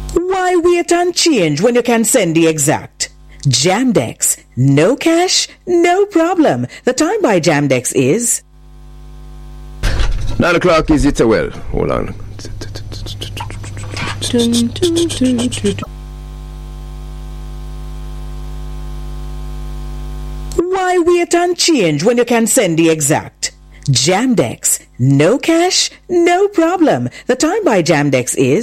Why wait and change when you can send the exact? Jamdex. No cash, no problem. The time by Jamdex is 9 o'clock is it? Well, hold on. Why wait and change when you can send the exact? Jamdex. No cash, no problem. The time by Jamdex is